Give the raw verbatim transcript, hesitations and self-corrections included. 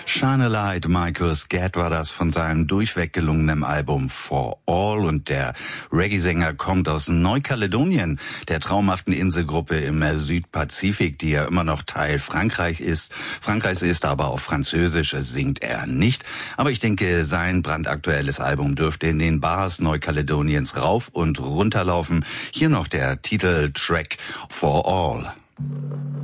Shine a Light, Michael Scatt war das von seinem durchweg gelungenen Album For All, und der Reggae-Sänger kommt aus Neukaledonien, der traumhaften Inselgruppe im Südpazifik, die ja immer noch Teil Frankreich ist. Frankreichs ist, aber auf Französisch singt er nicht. Aber ich denke, sein brandaktuelles Album dürfte in den Bars Neukaledoniens rauf und runterlaufen. Hier noch der Titeltrack For All.